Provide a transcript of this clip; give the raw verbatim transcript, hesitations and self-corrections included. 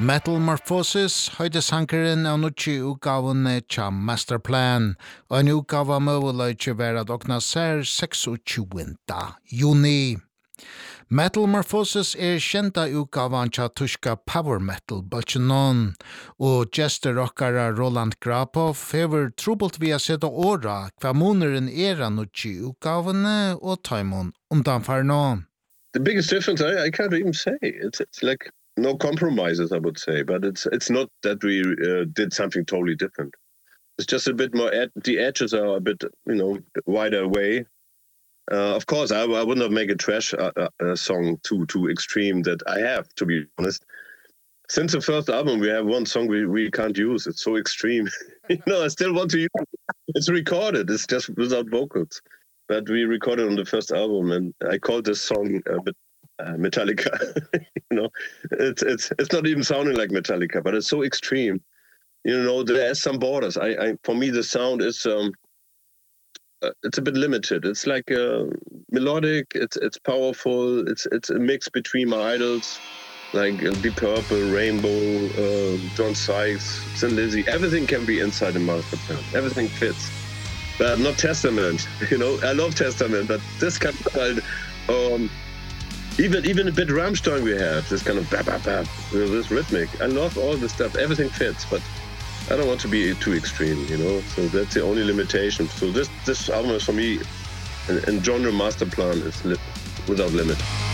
Metamorphosis høyde sankeren av nutji utgaven tja Masterplan, og en utgave møveløyke var at okna ser tjueseks juni. Metamorphosis er kjenta utgaven tja tuska power metal bølgenon, og gestor rockara Roland Grapov hever trobult via seta åra hva moneren er av nutji utgavene og taimon undanfarno. The biggest difference, I, I can't even say. It's, it's like no compromises, I would say, but it's it's not that we uh, did something totally different. It's just a bit more, ed- the edges are a bit, you know, wider away. Uh, of course, I, I wouldn't have made a trash uh, uh, song too too extreme that I have, to be honest. Since the first album, we have one song we, we can't use. It's so extreme. you know, I still want to use it. It's recorded. It's just without vocals. But we recorded on the first album, and I called this song a bit Uh, Metallica. you know, it's it's it's not even sounding like Metallica, but it's so extreme. You know, there are some borders. I I for me the sound is um uh, it's a bit limited. It's like uh, melodic, it's it's powerful. It's it's a mix between my idols like uh, Deep Purple, Rainbow, uh, John Sykes, Thin Lizzy. Everything can be inside the Masterplan. Everything fits. But not Testament, you know. I love Testament, but this kind of um Even even a bit Rammstein we have, this kind of bap bap bap, you know, this rhythmic. I love all this stuff. Everything fits, but I don't want to be too extreme, you know. So that's the only limitation. So this this album is for me, and, and genre Masterplan is li- without limit.